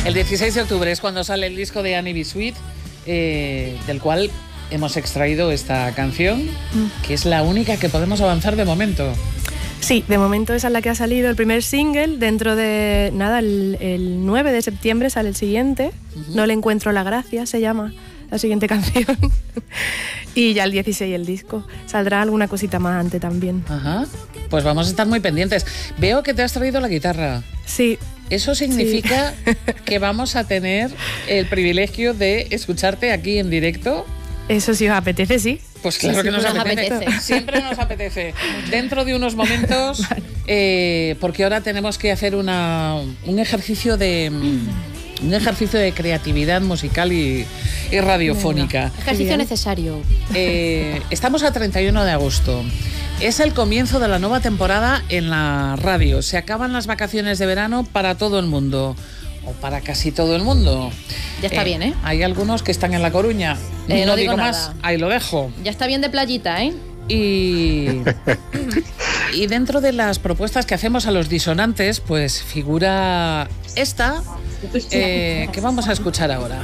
El 16 de octubre es cuando sale el disco de Annie B. Sweet, del cual hemos extraído esta canción, que es la única que podemos avanzar de momento. Sí, de momento esa es la que ha salido, el primer single. Dentro de nada, el 9 de septiembre sale el siguiente. No le encuentro la gracia, se llama la siguiente canción. Y ya el 16 el disco. Saldrá alguna cosita más antes también. Ajá. Pues vamos a estar muy pendientes. Veo que te has traído la guitarra. Sí. Eso significa que vamos a tener el privilegio de escucharte aquí en directo. Eso sí os apetece, sí. Pues claro que nos apetece. Siempre nos apetece. Dentro de unos momentos, porque ahora tenemos que hacer un ejercicio de creatividad musical y radiofónica. Ejercicio necesario. Estamos a 31 de agosto. Es el comienzo de la nueva temporada en la radio. Se acaban las vacaciones de verano para todo el mundo. O para casi todo el mundo. Ya está bien, ¿eh? Hay algunos que están en La Coruña. No digo más, ahí lo dejo. Ya está bien de playita, ¿eh? Y dentro de las propuestas que hacemos a los disonantes, pues figura esta, que vamos a escuchar ahora.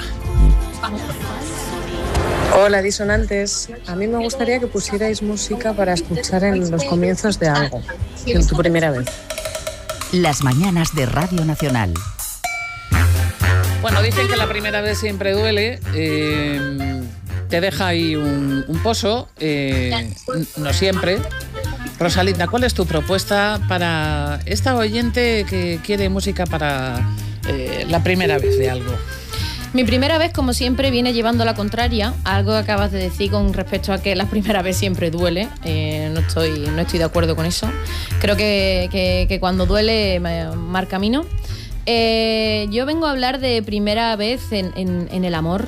Hola, disonantes. A mí me gustaría que pusierais música para escuchar en los comienzos de algo, en tu primera vez. Las mañanas de Radio Nacional. Bueno, dicen que la primera vez siempre duele, te deja ahí un pozo, no siempre. Rosalinda, ¿cuál es tu propuesta para esta oyente que quiere música para la primera vez de algo? Mi primera vez, como siempre, viene llevando la contraria, algo que acabas de decir con respecto a que la primera vez siempre duele. No estoy de acuerdo con eso. Creo que cuando duele marca camino. Yo vengo a hablar de primera vez en el amor,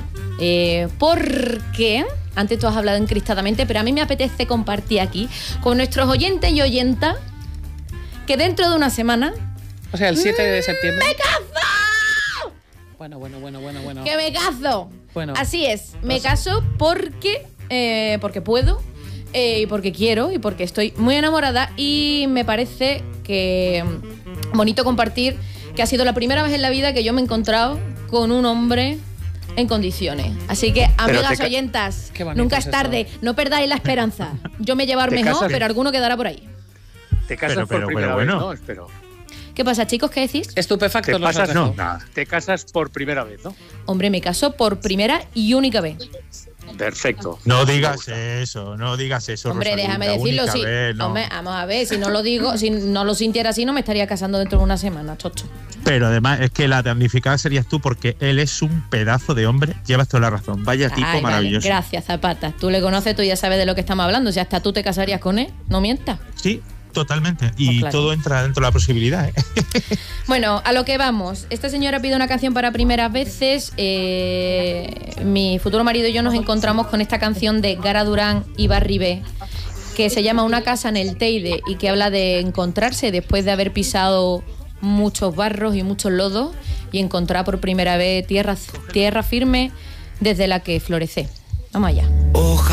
porque antes tú has hablado encristadamente, pero a mí me apetece compartir aquí con nuestros oyentes y oyentas que dentro de una semana, o sea, el 7 de septiembre ¡me caso! Bueno. ¡Que me caso! Bueno, así es, me caso porque puedo, y porque quiero, y porque estoy muy enamorada, y me parece que bonito compartir que ha sido la primera vez en la vida que yo me he encontrado con un hombre en condiciones. Así que, amigas oyentas, nunca es tarde, esto. No perdáis la esperanza. Yo me llevo mejor, pero alguno quedará por ahí. Te casas por primera vez, ¿no? Espero. ¿Qué pasa, chicos? ¿Qué decís? Estupefacto. Te casas por primera vez, ¿no? Hombre, me caso por primera y única vez. Perfecto. No digas eso, Hombre, Rosalinda, déjame decirlo, sí. No. Hombre, vamos a ver, si no lo digo, si no lo sintiera así, no me estaría casando dentro de una semana, chocho. Pero además es que la damnificada serías tú, porque él es un pedazo de hombre. Llevas toda la razón. Vaya tipo maravilloso. Vale. Gracias, Zapata. Tú le conoces, tú ya sabes de lo que estamos hablando. Si hasta tú te casarías con él, no mientas. Sí, totalmente. Y claro, todo entra dentro de la posibilidad, ¿eh? Bueno, a lo que vamos. Esta señora pide una canción para primeras veces. Mi futuro marido y yo nos encontramos con esta canción de Gara Durán y Barry B, que se llama Una casa en el Teide, y que habla de encontrarse después de haber pisado muchos barros y muchos lodos y encontrar por primera vez tierra firme desde la que florece. Vamos allá.